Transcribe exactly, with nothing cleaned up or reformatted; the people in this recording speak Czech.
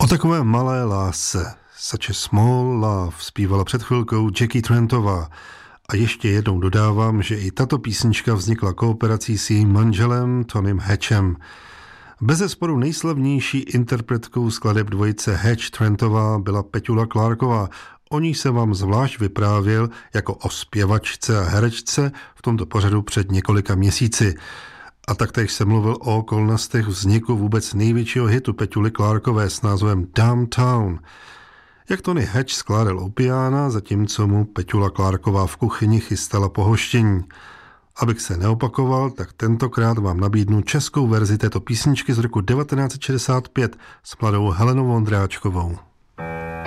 O takové malé lásce, Such a Small Love, zpívala před chvilkou Jackie Trentová. A ještě jednou dodávám, že i tato písnička vznikla kooperací s jejím manželem Tonym Hatchem. Bezesporu nejslavnější interpretkou skladeb dvojice Hatch Trentová byla Petula Clarková. O ní se vám zvlášť vyprávěl jako o zpěvačce a herečce v tomto pořadu před několika měsíci. A taktéž se mluvil o okolnostech vzniku vůbec největšího hitu Petuly Clarkové s názvem Downtown. Jak Tony Hatch skládal u piána, zatímco mu Petula Clarková v kuchyni chystala pohoštění. Abych se neopakoval, tak tentokrát vám nabídnu českou verzi této písničky z roku devatenáct set šedesát pět s mladou Helenou Vondráčkovou.